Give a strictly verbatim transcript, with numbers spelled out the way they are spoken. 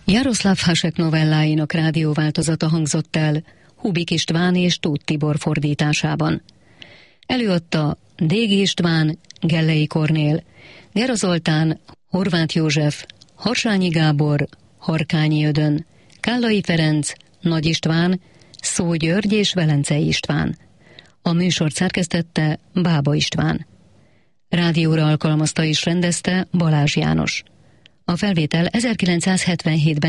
Jaroszláv Hasek novelláinak rádióváltozata hangzott el Hubik István és Tóth Tibor fordításában. Előadta Dégi István, Gellei Kornél, Gera Zoltán, Horváth József, Harsányi Gábor, Harkányi Ödön, Kállai Ferenc, Nagy István, Szó György és Velencei István. A műsort szerkesztette Bába István. Rádióra alkalmazta és rendezte Balázs János. A felvétel ezerkilencszázhetvenhétben